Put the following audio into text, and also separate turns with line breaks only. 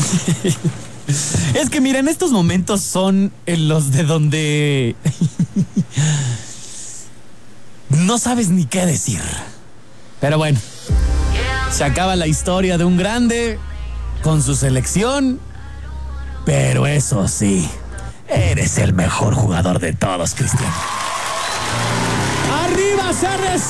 Es que mira, en estos momentos son en los de donde no sabes ni qué decir. Pero bueno, se acaba la historia de un grande con su selección. Pero eso sí, eres el mejor jugador de todos, Cristiano. ¡Arriba, CR7!